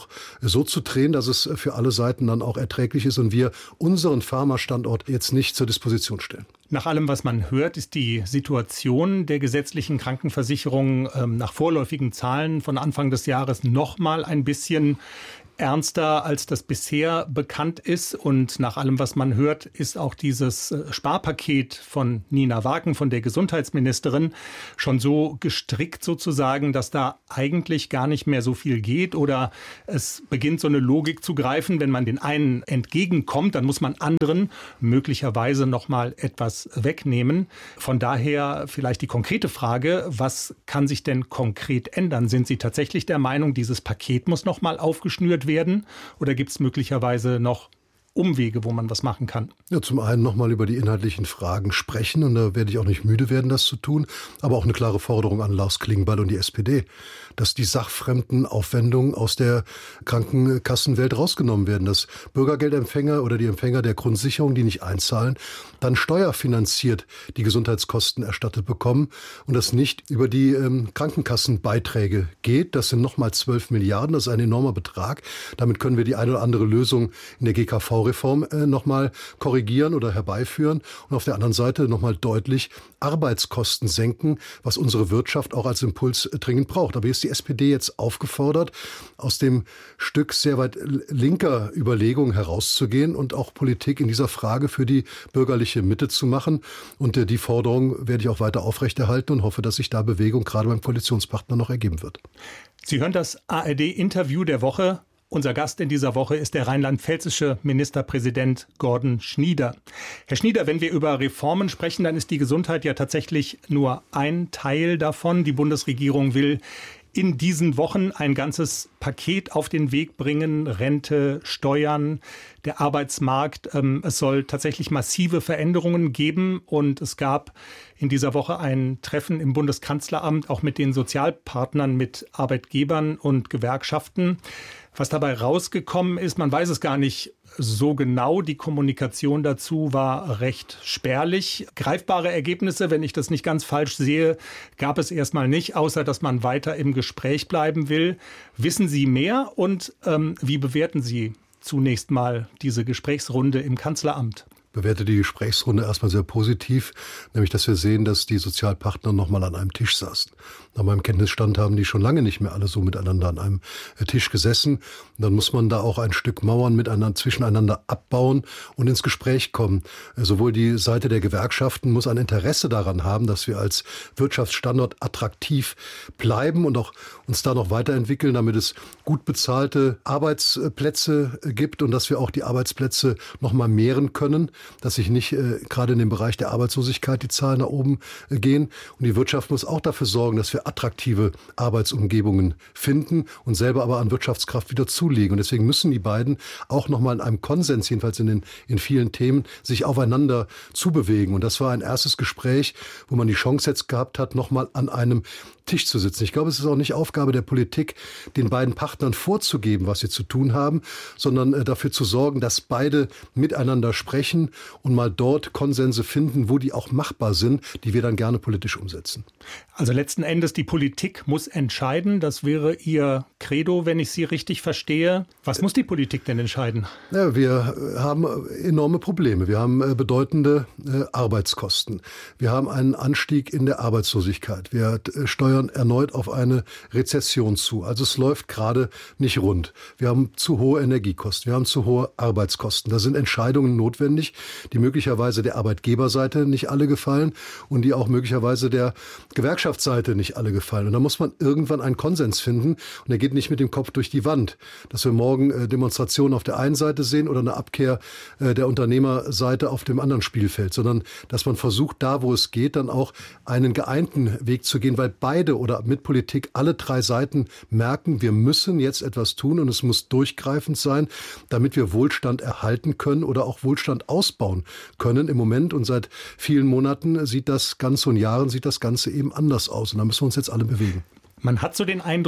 so zu drehen, dass es für alle Seiten dann auch erträglich ist und wir unseren Pharmastandort jetzt nicht zur Disposition stellen. Nach allem, was man hört, ist die Situation der gesetzlichen Krankenversicherung nach vorläufigen Zahlen von Anfang des Jahres noch mal ein bisschen ernster, als das bisher bekannt ist. Und nach allem, was man hört, ist auch dieses Sparpaket von Nina Wagen, von der Gesundheitsministerin, schon so gestrickt sozusagen, dass da eigentlich gar nicht mehr so viel geht. Oder es beginnt so eine Logik zu greifen, wenn man den einen entgegenkommt, dann muss man anderen möglicherweise noch mal etwas wegnehmen. Von daher vielleicht die konkrete Frage, was kann sich denn konkret ändern? Sind Sie tatsächlich der Meinung, dieses Paket muss noch mal aufgeschnürt werden? Oder gibt es möglicherweise noch Umwege, wo man was machen kann? Ja, zum einen nochmal über die inhaltlichen Fragen sprechen und da werde ich auch nicht müde werden, das zu tun, aber auch eine klare Forderung an Lars Klingbeil und die SPD, dass die sachfremden Aufwendungen aus der Krankenkassenwelt rausgenommen werden, dass Bürgergeldempfänger oder die Empfänger der Grundsicherung, die nicht einzahlen, dann steuerfinanziert die Gesundheitskosten erstattet bekommen und das nicht über die Krankenkassenbeiträge geht. Das sind nochmal 12 Milliarden, das ist ein enormer Betrag. Damit können wir die eine oder andere Lösung in der GKV-Reform nochmal korrigieren oder herbeiführen und auf der anderen Seite nochmal deutlich Arbeitskosten senken, was unsere Wirtschaft auch als Impuls dringend braucht. Aber hier ist die SPD jetzt aufgefordert, aus dem Stück sehr weit linker Überlegungen herauszugehen und auch Politik in dieser Frage für die bürgerliche Mitte zu machen. Und die Forderung werde ich auch weiter aufrechterhalten und hoffe, dass sich da Bewegung gerade beim Koalitionspartner noch ergeben wird. Sie hören das ARD-Interview der Woche. Unser Gast in dieser Woche ist der rheinland-pfälzische Ministerpräsident Gordon Schnieder. Herr Schnieder, wenn wir über Reformen sprechen, dann ist die Gesundheit ja tatsächlich nur ein Teil davon. Die Bundesregierung will in diesen Wochen ein ganzes Paket auf den Weg bringen. Rente, Steuern, der Arbeitsmarkt. Es soll tatsächlich massive Veränderungen geben. Und es gab in dieser Woche ein Treffen im Bundeskanzleramt, auch mit den Sozialpartnern, mit Arbeitgebern und Gewerkschaften. Was dabei rausgekommen ist, man weiß es gar nicht so genau. Die Kommunikation dazu war recht spärlich. Greifbare Ergebnisse, wenn ich das nicht ganz falsch sehe, gab es erstmal nicht, außer dass man weiter im Gespräch bleiben will. Wissen Sie mehr und wie bewerten Sie zunächst mal diese Gesprächsrunde im Kanzleramt? Bewerte die Gesprächsrunde erstmal sehr positiv, nämlich dass wir sehen, dass die Sozialpartner nochmal an einem Tisch saßen. Nach meinem Kenntnisstand haben die schon lange nicht mehr alle so miteinander an einem Tisch gesessen. Und dann muss man da auch ein Stück Mauern zwischeneinander abbauen und ins Gespräch kommen. Sowohl die Seite der Gewerkschaften muss ein Interesse daran haben, dass wir als Wirtschaftsstandort attraktiv bleiben und auch uns da noch weiterentwickeln, damit es gut bezahlte Arbeitsplätze gibt und dass wir auch die Arbeitsplätze noch mal mehren können, dass sich nicht gerade in dem Bereich der Arbeitslosigkeit die Zahlen nach oben gehen. Und die Wirtschaft muss auch dafür sorgen, dass wir attraktive Arbeitsumgebungen finden und selber aber an Wirtschaftskraft wieder zulegen. Und deswegen müssen die beiden auch noch mal in einem Konsens, jedenfalls in vielen Themen, sich aufeinander zubewegen. Und das war ein erstes Gespräch, wo man die Chance jetzt gehabt hat, noch mal an einem Tisch zu sitzen. Ich glaube, es ist auch nicht Aufgabe der Politik, den beiden Partnern vorzugeben, was sie zu tun haben, sondern dafür zu sorgen, dass beide miteinander sprechen und mal dort Konsense finden, wo die auch machbar sind, die wir dann gerne politisch umsetzen. Also letzten Endes, die Politik muss entscheiden. Das wäre Ihr Credo, wenn ich Sie richtig verstehe. Was muss die Politik denn entscheiden? Ja, wir haben enorme Probleme. Wir haben bedeutende Arbeitskosten. Wir haben einen Anstieg in der Arbeitslosigkeit. Wir steuern erneut auf eine Rezession zu. Also es läuft gerade nicht rund. Wir haben zu hohe Energiekosten. Wir haben zu hohe Arbeitskosten. Da sind Entscheidungen notwendig, die möglicherweise der Arbeitgeberseite nicht alle gefallen und die auch möglicherweise der Gewerkschaftsseite nicht alle gefallen. Und da muss man irgendwann einen Konsens finden. Und der geht nicht mit dem Kopf durch die Wand. Dass wir morgen Demonstrationen auf der einen Seite sehen oder eine Abkehr der Unternehmerseite auf dem anderen Spielfeld, sondern dass man versucht, da wo es geht, dann auch einen geeinten Weg zu gehen, weil beide oder mit Politik alle drei Seiten merken, wir müssen jetzt etwas tun und es muss durchgreifend sein, damit wir Wohlstand erhalten können oder auch Wohlstand ausbauen können. Im Moment und seit vielen Monaten sieht das Ganze und Jahren sieht das Ganze eben anders aus und da müssen wir uns jetzt alle bewegen. Man hat so den Eindruck,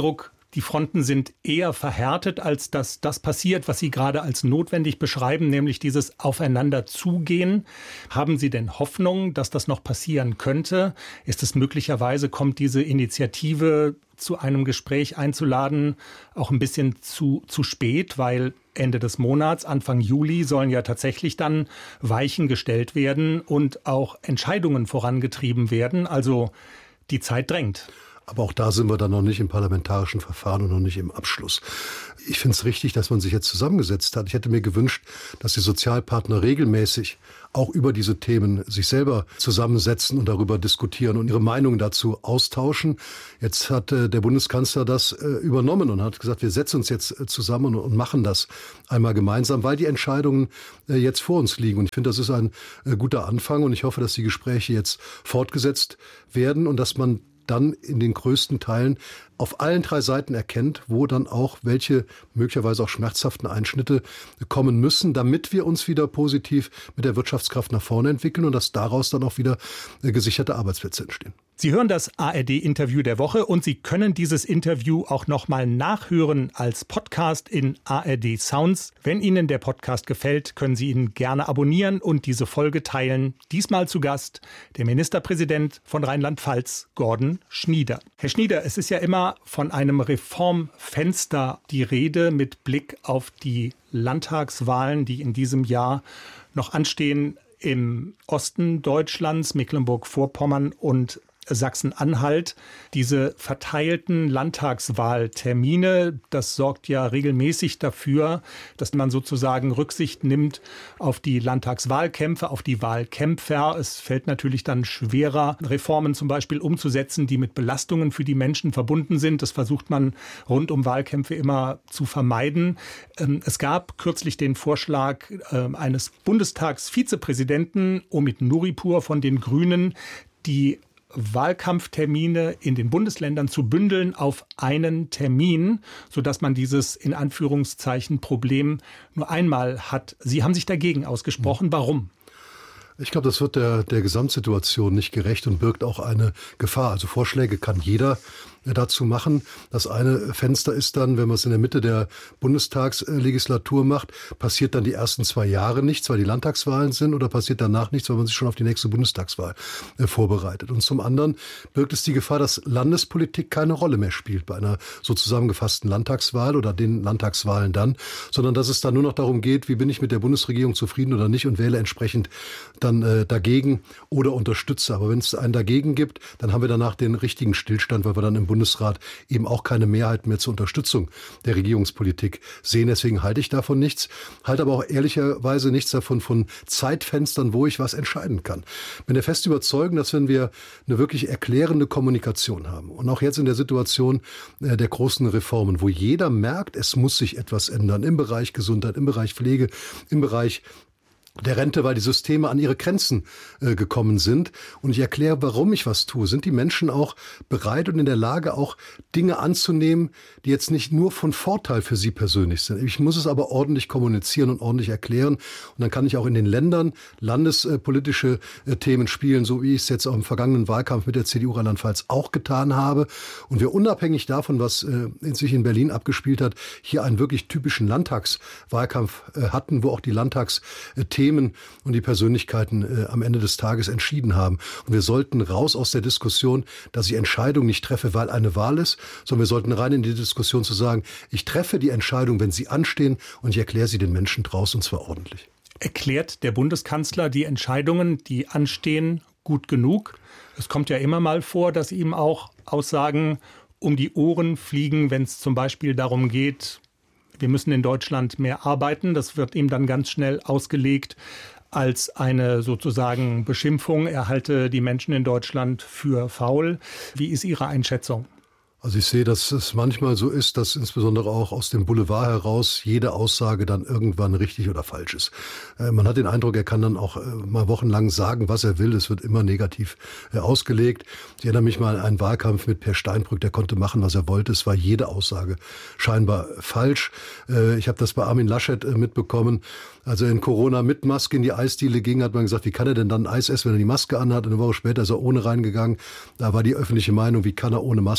Die Fronten sind eher verhärtet, als dass das passiert, was Sie gerade als notwendig beschreiben, nämlich dieses Aufeinanderzugehen. Haben Sie denn Hoffnung, dass das noch passieren könnte? Ist es möglicherweise, kommt diese Initiative zu einem Gespräch einzuladen, auch ein bisschen zu spät, weil Ende des Monats, Anfang Juli, sollen ja tatsächlich dann Weichen gestellt werden und auch Entscheidungen vorangetrieben werden. Also die Zeit drängt. Aber auch da sind wir dann noch nicht im parlamentarischen Verfahren und noch nicht im Abschluss. Ich finde es richtig, dass man sich jetzt zusammengesetzt hat. Ich hätte mir gewünscht, dass die Sozialpartner regelmäßig auch über diese Themen sich selber zusammensetzen und darüber diskutieren und ihre Meinungen dazu austauschen. Jetzt hat der Bundeskanzler das übernommen und hat gesagt, wir setzen uns jetzt zusammen und machen das einmal gemeinsam, weil die Entscheidungen jetzt vor uns liegen. Und ich finde, das ist ein guter Anfang und ich hoffe, dass die Gespräche jetzt fortgesetzt werden und dass man dann in den größten Teilen auf allen 3 Seiten erkennt, wo dann auch welche möglicherweise auch schmerzhaften Einschnitte kommen müssen, damit wir uns wieder positiv mit der Wirtschaftskraft nach vorne entwickeln und dass daraus dann auch wieder gesicherte Arbeitsplätze entstehen. Sie hören das ARD-Interview der Woche und Sie können dieses Interview auch nochmal nachhören als Podcast in ARD Sounds. Wenn Ihnen der Podcast gefällt, können Sie ihn gerne abonnieren und diese Folge teilen. Diesmal zu Gast der Ministerpräsident von Rheinland-Pfalz, Gordon Schnieder. Herr Schnieder, es ist ja immer von einem Reformfenster die Rede mit Blick auf die Landtagswahlen, die in diesem Jahr noch anstehen im Osten Deutschlands, Mecklenburg-Vorpommern und Sachsen-Anhalt. Diese verteilten Landtagswahltermine, das sorgt ja regelmäßig dafür, dass man sozusagen Rücksicht nimmt auf die Landtagswahlkämpfe, auf die Wahlkämpfer. Es fällt natürlich dann schwerer, Reformen zum Beispiel umzusetzen, die mit Belastungen für die Menschen verbunden sind. Das versucht man rund um Wahlkämpfe immer zu vermeiden. Es gab kürzlich den Vorschlag eines Bundestagsvizepräsidenten, Omid Nuripur von den Grünen, die Wahlkampftermine in den Bundesländern zu bündeln auf einen Termin, sodass man dieses in Anführungszeichen Problem nur einmal hat. Sie haben sich dagegen ausgesprochen. Warum? Ich glaube, das wird der Gesamtsituation nicht gerecht und birgt auch eine Gefahr. Also Vorschläge kann jeder dazu machen. Das eine Fenster ist dann, wenn man es in der Mitte der Bundestagslegislatur macht, passiert dann die ersten 2 Jahre nichts, weil die Landtagswahlen sind, oder passiert danach nichts, weil man sich schon auf die nächste Bundestagswahl vorbereitet. Und zum anderen birgt es die Gefahr, dass Landespolitik keine Rolle mehr spielt bei einer so zusammengefassten Landtagswahl oder den Landtagswahlen dann, sondern dass es dann nur noch darum geht, wie bin ich mit der Bundesregierung zufrieden oder nicht und wähle entsprechend dann dagegen oder unterstütze. Aber wenn es einen dagegen gibt, dann haben wir danach den richtigen Stillstand, weil wir dann im Bundesrat eben auch keine Mehrheit mehr zur Unterstützung der Regierungspolitik sehen. Deswegen halte ich davon nichts, halte aber auch ehrlicherweise nichts davon von Zeitfenstern, wo ich was entscheiden kann. Bin der festen Überzeugung, dass wenn wir eine wirklich erklärende Kommunikation haben und auch jetzt in der Situation der großen Reformen, wo jeder merkt, es muss sich etwas ändern im Bereich Gesundheit, im Bereich Pflege, im Bereich der Rente, weil die Systeme an ihre Grenzen gekommen sind. Und ich erkläre, warum ich was tue. Sind die Menschen auch bereit und in der Lage, auch Dinge anzunehmen, die jetzt nicht nur von Vorteil für sie persönlich sind. Ich muss es aber ordentlich kommunizieren und ordentlich erklären. Und dann kann ich auch in den Ländern landespolitische Themen spielen, so wie ich es jetzt auch im vergangenen Wahlkampf mit der CDU Rheinland-Pfalz auch getan habe. Und wir unabhängig davon, was sich in Berlin abgespielt hat, hier einen wirklich typischen Landtagswahlkampf hatten, wo auch die Landtagsthemen und die Persönlichkeiten am Ende des Tages entschieden haben. Und wir sollten raus aus der Diskussion, dass ich Entscheidungen nicht treffe, weil eine Wahl ist, sondern wir sollten rein in die Diskussion zu sagen, ich treffe die Entscheidung, wenn sie anstehen, und ich erkläre sie den Menschen draußen, und zwar ordentlich. Erklärt der Bundeskanzler die Entscheidungen, die anstehen, gut genug? Es kommt ja immer mal vor, dass ihm auch Aussagen um die Ohren fliegen, wenn es zum Beispiel darum geht, wir müssen in Deutschland mehr arbeiten. Das wird ihm dann ganz schnell ausgelegt als eine sozusagen Beschimpfung. Er halte die Menschen in Deutschland für faul. Wie ist Ihre Einschätzung? Also ich sehe, dass es manchmal so ist, dass insbesondere auch aus dem Boulevard heraus jede Aussage dann irgendwann richtig oder falsch ist. Man hat den Eindruck, er kann dann auch mal wochenlang sagen, was er will. Es wird immer negativ ausgelegt. Ich erinnere mich mal an einen Wahlkampf mit Per Steinbrück, der konnte machen, was er wollte. Es war jede Aussage scheinbar falsch. Ich habe das bei Armin Laschet mitbekommen. Als er in Corona mit Maske in die Eisdiele ging, hat man gesagt, wie kann er denn dann Eis essen, wenn er die Maske anhat? Und eine Woche später ist er ohne reingegangen. Da war die öffentliche Meinung, wie kann er ohne Maske rumlaufen?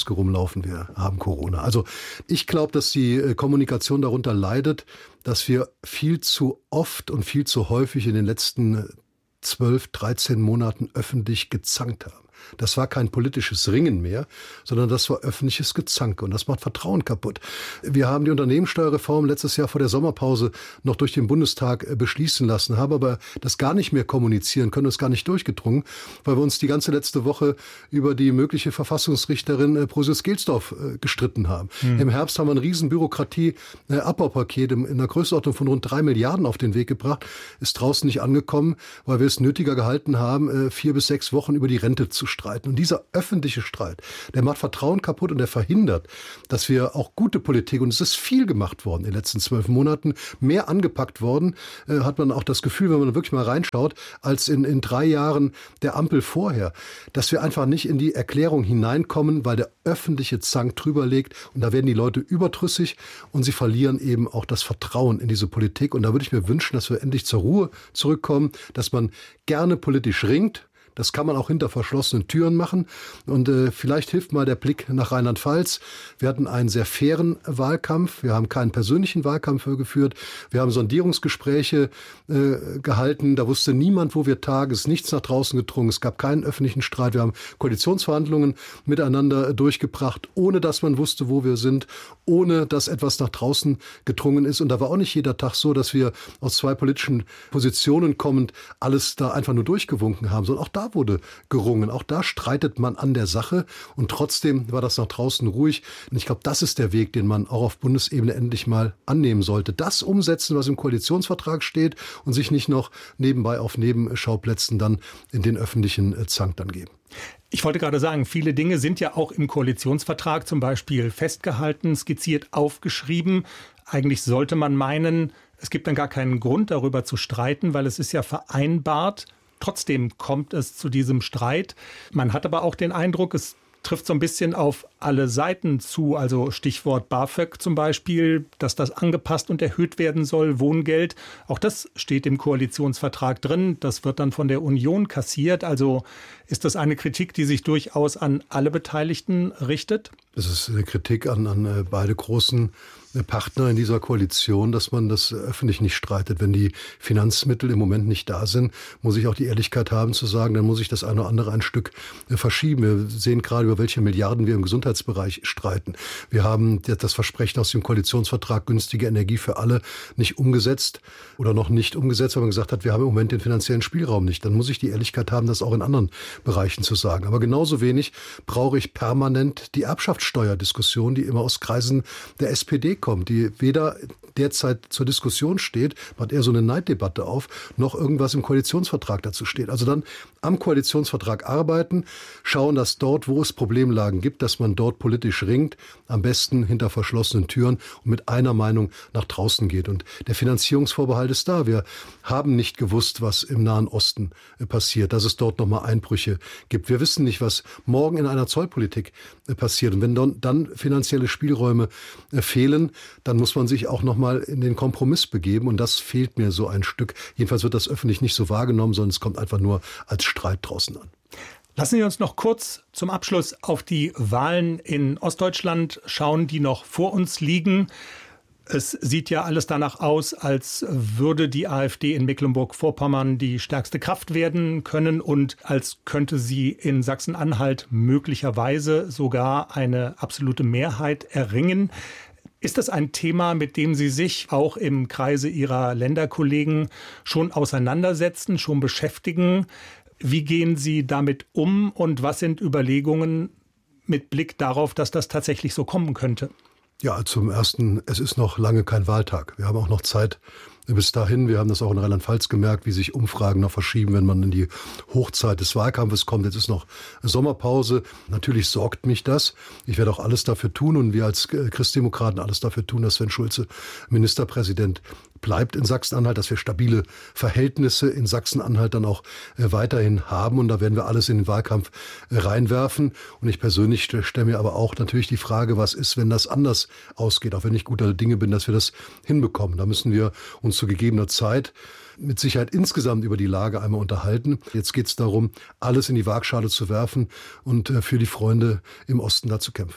hoffen, wir haben Corona. Also ich glaube, dass die Kommunikation darunter leidet, dass wir viel zu oft und viel zu häufig in den letzten 12, 13 Monaten öffentlich gezankt haben. Das war kein politisches Ringen mehr, sondern das war öffentliches Gezanke und das macht Vertrauen kaputt. Wir haben die Unternehmenssteuerreform letztes Jahr vor der Sommerpause noch durch den Bundestag beschließen lassen, haben aber das gar nicht mehr kommunizieren können, das gar nicht durchgedrungen, weil wir uns die ganze letzte Woche über die mögliche Verfassungsrichterin Prusius-Gelsdorf gestritten haben. Im Herbst haben wir ein riesen Bürokratie-Abbaupaket in der Größenordnung von rund 3 Milliarden auf den Weg gebracht, ist draußen nicht angekommen, weil wir es nötiger gehalten haben, 4 bis 6 Wochen über die Rente zu streiten. Und dieser öffentliche Streit, der macht Vertrauen kaputt und der verhindert, dass wir auch gute Politik, und es ist viel gemacht worden in den letzten 12 Monaten, mehr angepackt worden, hat man auch das Gefühl, wenn man wirklich mal reinschaut, als in 3 Jahren der Ampel vorher, dass wir einfach nicht in die Erklärung hineinkommen, weil der öffentliche Zank drüber liegt und da werden die Leute überdrüssig und sie verlieren eben auch das Vertrauen in diese Politik. Und da würde ich mir wünschen, dass wir endlich zur Ruhe zurückkommen, dass man gerne politisch ringt. Das kann man auch hinter verschlossenen Türen machen. Und vielleicht hilft mal der Blick nach Rheinland-Pfalz. Wir hatten einen sehr fairen Wahlkampf. Wir haben keinen persönlichen Wahlkampf geführt. Wir haben Sondierungsgespräche gehalten. Da wusste niemand, wo wir tagen. Es ist nichts nach draußen gedrungen. Es gab keinen öffentlichen Streit. Wir haben Koalitionsverhandlungen miteinander durchgebracht, ohne dass man wusste, wo wir sind, ohne dass etwas nach draußen gedrungen ist. Und da war auch nicht jeder Tag so, dass wir aus 2 politischen Positionen kommend alles da einfach nur durchgewunken haben, sondern auch da wurde gerungen. Auch da streitet man an der Sache und trotzdem war das nach draußen ruhig. Und ich glaube, das ist der Weg, den man auch auf Bundesebene endlich mal annehmen sollte. Das umsetzen, was im Koalitionsvertrag steht und sich nicht noch nebenbei auf Nebenschauplätzen dann in den öffentlichen Zank dann geben. Ich wollte gerade sagen, viele Dinge sind ja auch im Koalitionsvertrag zum Beispiel festgehalten, skizziert, aufgeschrieben. Eigentlich sollte man meinen, es gibt dann gar keinen Grund, darüber zu streiten, weil es ist ja vereinbart. Trotzdem kommt es zu diesem Streit. Man hat aber auch den Eindruck, es trifft so ein bisschen auf alle Seiten zu. Also Stichwort BAföG zum Beispiel, dass das angepasst und erhöht werden soll, Wohngeld. Auch das steht im Koalitionsvertrag drin. Das wird dann von der Union kassiert. Also ist das eine Kritik, die sich durchaus an alle Beteiligten richtet? Es ist eine Kritik an beide großen Partner in dieser Koalition, dass man das öffentlich nicht streitet. Wenn die Finanzmittel im Moment nicht da sind, muss ich auch die Ehrlichkeit haben zu sagen, dann muss ich das eine oder andere ein Stück verschieben. Wir sehen gerade, über welche Milliarden wir im Gesundheitsbereich streiten. Wir haben das Versprechen aus dem Koalitionsvertrag günstige Energie für alle nicht umgesetzt oder noch nicht umgesetzt, weil man gesagt hat, wir haben im Moment den finanziellen Spielraum nicht. Dann muss ich die Ehrlichkeit haben, das auch in anderen Bereichen zu sagen. Aber genauso wenig brauche ich permanent die Erbschaftssteuerdiskussion, die immer aus Kreisen der SPD kommt, die weder derzeit zur Diskussion steht, macht eher so eine Neiddebatte auf, noch irgendwas im Koalitionsvertrag dazu steht. Also dann am Koalitionsvertrag arbeiten, schauen, dass dort, wo es Problemlagen gibt, dass man dort politisch ringt, am besten hinter verschlossenen Türen und mit einer Meinung nach draußen geht. Und der Finanzierungsvorbehalt ist da. Wir haben nicht gewusst, was im Nahen Osten passiert, dass es dort nochmal Einbrüche gibt. Wir wissen nicht, was morgen in einer Zollpolitik passiert. Und wenn dann finanzielle Spielräume fehlen, dann muss man sich auch nochmal in den Kompromiss begeben. Und das fehlt mir so ein Stück. Jedenfalls wird das öffentlich nicht so wahrgenommen, sondern es kommt einfach nur als Streit draußen an. Lassen Sie uns noch kurz zum Abschluss auf die Wahlen in Ostdeutschland schauen, die noch vor uns liegen. Es sieht ja alles danach aus, als würde die AfD in Mecklenburg-Vorpommern die stärkste Kraft werden können und als könnte sie in Sachsen-Anhalt möglicherweise sogar eine absolute Mehrheit erringen. Ist das ein Thema, mit dem Sie sich auch im Kreise Ihrer Länderkollegen schon auseinandersetzen, schon beschäftigen? Wie gehen Sie damit um und was sind Überlegungen mit Blick darauf, dass das tatsächlich so kommen könnte? Ja, zum Ersten, es ist noch lange kein Wahltag. Wir haben auch noch Zeit bis dahin. Wir haben das auch in Rheinland-Pfalz gemerkt, wie sich Umfragen noch verschieben, wenn man in die Hochzeit des Wahlkampfes kommt. Jetzt ist noch Sommerpause. Natürlich sorgt mich das. Ich werde auch alles dafür tun und wir als Christdemokraten alles dafür tun, dass Sven Schulze Ministerpräsident bleibt in Sachsen-Anhalt, dass wir stabile Verhältnisse in Sachsen-Anhalt dann auch weiterhin haben. Und da werden wir alles in den Wahlkampf reinwerfen. Und ich persönlich stelle mir aber auch natürlich die Frage, was ist, wenn das anders ausgeht, auch wenn ich guter Dinge bin, dass wir das hinbekommen. Da müssen wir uns zu gegebener Zeit mit Sicherheit insgesamt über die Lage einmal unterhalten. Jetzt geht es darum, alles in die Waagschale zu werfen und für die Freunde im Osten da zu kämpfen.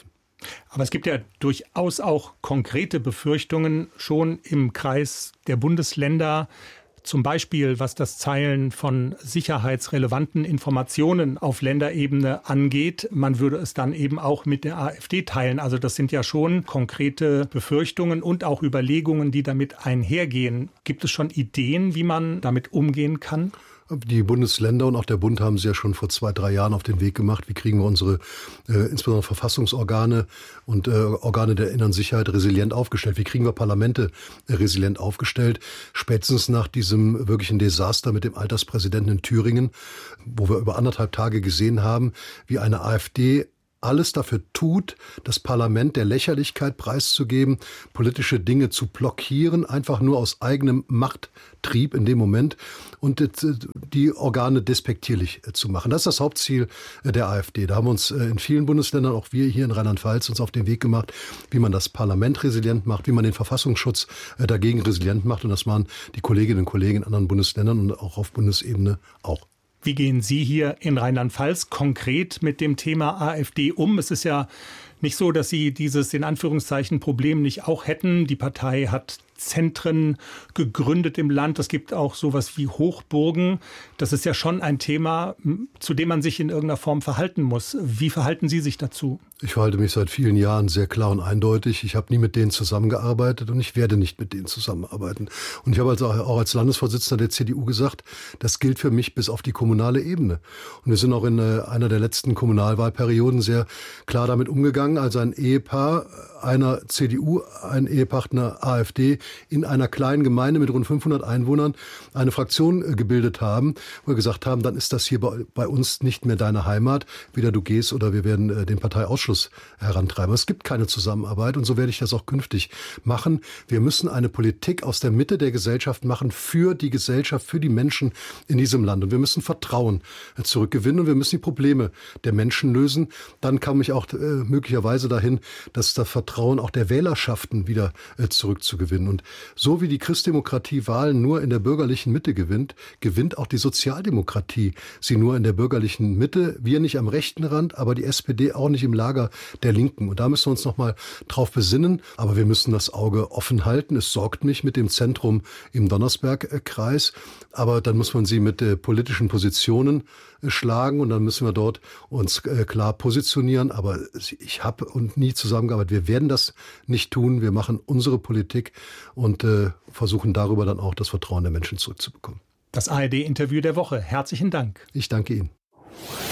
Aber es gibt ja durchaus auch konkrete Befürchtungen schon im Kreis der Bundesländer, zum Beispiel was das Teilen von sicherheitsrelevanten Informationen auf Länderebene angeht. Man würde es dann eben auch mit der AfD teilen. Also das sind ja schon konkrete Befürchtungen und auch Überlegungen, die damit einhergehen. Gibt es schon Ideen, wie man damit umgehen kann? Die Bundesländer und auch der Bund haben sie ja schon vor 2-3 Jahren auf den Weg gemacht. Wie kriegen wir unsere insbesondere Verfassungsorgane und Organe der inneren Sicherheit resilient aufgestellt? Wie kriegen wir Parlamente resilient aufgestellt? Spätestens nach diesem wirklichen Desaster mit dem Alterspräsidenten in Thüringen, wo wir über 1,5 Tage gesehen haben, wie eine AfD alles dafür tut, das Parlament der Lächerlichkeit preiszugeben, politische Dinge zu blockieren, einfach nur aus eigenem Machttrieb in dem Moment und die Organe despektierlich zu machen. Das ist das Hauptziel der AfD. Da haben wir uns in vielen Bundesländern, auch wir hier in Rheinland-Pfalz, uns auf den Weg gemacht, wie man das Parlament resilient macht, wie man den Verfassungsschutz dagegen resilient macht. Und das waren die Kolleginnen und Kollegen in anderen Bundesländern und auch auf Bundesebene auch. Wie gehen Sie hier in Rheinland-Pfalz konkret mit dem Thema AfD um? Es ist ja nicht so, dass Sie dieses in Anführungszeichen Problem nicht auch hätten. Die Partei hat Zentren gegründet im Land. Es gibt auch sowas wie Hochburgen. Das ist ja schon ein Thema, zu dem man sich in irgendeiner Form verhalten muss. Wie verhalten Sie sich dazu? Ich verhalte mich seit vielen Jahren sehr klar und eindeutig. Ich habe nie mit denen zusammengearbeitet und ich werde nicht mit denen zusammenarbeiten. Und ich habe also auch als Landesvorsitzender der CDU gesagt, das gilt für mich bis auf die kommunale Ebene. Und wir sind auch in einer der letzten Kommunalwahlperioden sehr klar damit umgegangen, als ein Ehepaar einer CDU, ein Ehepartner AfD in einer kleinen Gemeinde mit rund 500 Einwohnern eine Fraktion gebildet haben, wo wir gesagt haben, dann ist das hier bei uns nicht mehr deine Heimat. Weder du gehst oder wir werden den Parteiausschluss herantreiben. Es gibt keine Zusammenarbeit und so werde ich das auch künftig machen. Wir müssen eine Politik aus der Mitte der Gesellschaft machen für die Gesellschaft, für die Menschen in diesem Land. Und wir müssen Vertrauen zurückgewinnen und wir müssen die Probleme der Menschen lösen. Dann kam ich auch möglicherweise dahin, dass das Vertrauen auch der Wählerschaften wieder zurückzugewinnen. Und so wie die Christdemokratie Wahlen nur in der bürgerlichen Mitte gewinnt, gewinnt auch die Sozialdemokratie sie nur in der bürgerlichen Mitte. Wir nicht am rechten Rand, aber die SPD auch nicht im Lager der Linken. Und da müssen wir uns noch mal drauf besinnen. Aber wir müssen das Auge offen halten. Es sorgt mich mit dem Zentrum im Donnersberg-Kreis. Aber dann muss man sie mit politischen Positionen schlagen und dann müssen wir dort uns klar positionieren. Aber ich habe und nie zusammengearbeitet. Wir werden das nicht tun. Wir machen unsere Politik und versuchen darüber dann auch das Vertrauen der Menschen zurückzubekommen. Das ARD-Interview der Woche. Herzlichen Dank. Ich danke Ihnen.